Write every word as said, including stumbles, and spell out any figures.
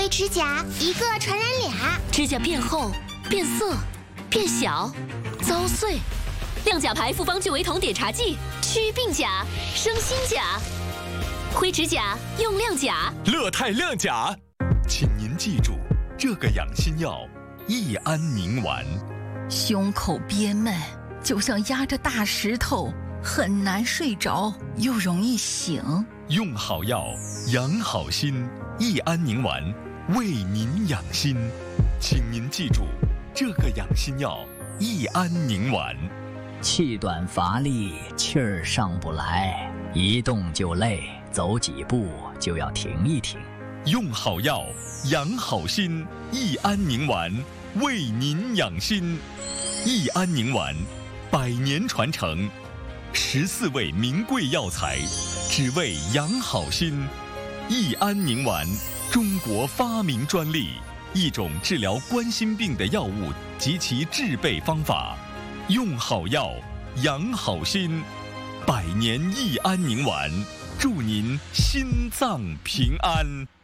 灰指甲一个传染俩， 指甲变厚、变色、变小、遭碎。亮甲牌复方聚维酮碘茶剂，祛病甲、生新甲。灰指甲用亮甲， 乐泰亮甲。请您记住，这个养心药益安宁丸。 胸口憋闷，就像压着大石头，很难睡着，又容易醒。 用好药，养好心。益安宁丸为您养心，请您记住，这个养心药益安宁丸。 气短乏力，气儿上不来，一动就累，走几步就要停一停。 用好药，养好心。益安宁丸为您养心。益安宁丸，百年传承，十四味名贵药材，只为养好心。益安宁丸，中国发明专利，一种治疗冠心病的药物及其制备方法。用好药，养好心。百年益安宁丸，祝您心脏平安。